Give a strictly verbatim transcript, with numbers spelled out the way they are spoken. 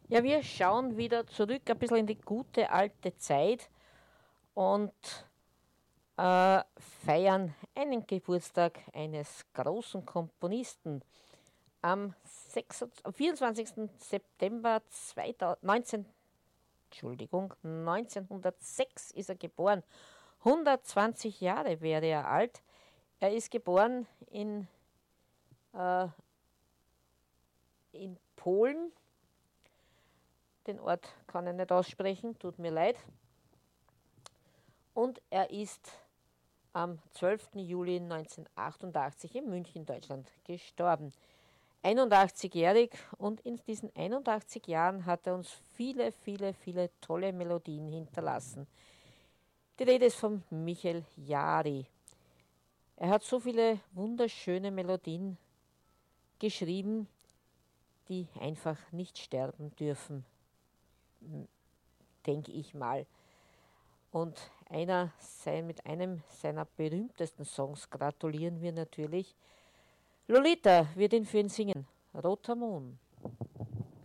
Ja, wir schauen wieder zurück ein bisschen in die gute alte Zeit und äh, feiern einen Geburtstag eines großen Komponisten. Am sechsundzwanzigsten am vierundzwanzigsten September zweitausend neunzehn, Entschuldigung, neunzehnhundertsechs ist er geboren. hundertzwanzig Jahre wäre er alt. Er ist geboren in, in Polen. Den Ort kann ich nicht aussprechen, tut mir leid. Und er ist am zwölften Juli neunzehnhundertachtundachtzig in München, Deutschland, gestorben. einundachtzig-jährig, und in diesen einundachtzig Jahren hat er uns viele, viele, viele tolle Melodien hinterlassen. Die Rede ist von Michael Jari. Er hat so viele wunderschöne Melodien geschrieben, die einfach nicht sterben dürfen, denke ich mal. Und einer, mit einem seiner berühmtesten Songs gratulieren wir natürlich. Lolita wird ihn für ihn singen. Roter Mond.